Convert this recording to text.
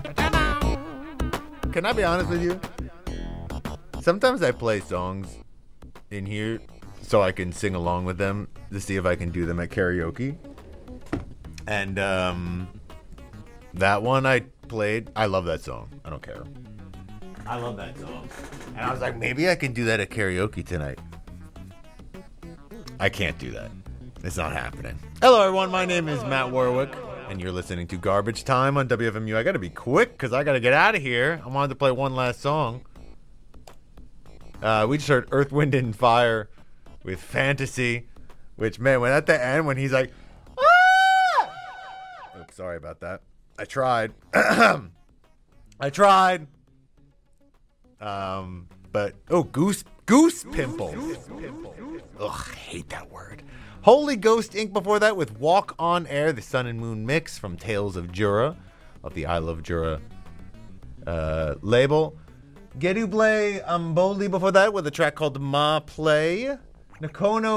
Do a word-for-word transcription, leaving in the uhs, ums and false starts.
Can I be honest with you? Sometimes I play songs in here so I can sing along with them to see if I can do them at karaoke. And um, that one I played, I love that song. I don't care. I love that song. And I was like, maybe I can do that at karaoke tonight. I can't do that. It's not happening. Hello, everyone. My name is Matt Warwick, and you're listening to Garbage Time on W F M U. I got to be quick because I got to get out of here. I wanted to play one last song. Uh, we just heard Earth, Wind, and Fire with Fantasy, which, man, when at the end, when he's like, ah! Oops, sorry about that. I tried. I tried. Um, but, oh, Goose, Goose Pimple. Ugh, I hate that word. Holy Ghost Incorporated before that with Walk on Air, the Sun and Moon mix from Tales of Jura, of the I Love Jura uh, label. Geduble Amboli before that with a track called Ma Play. Nakono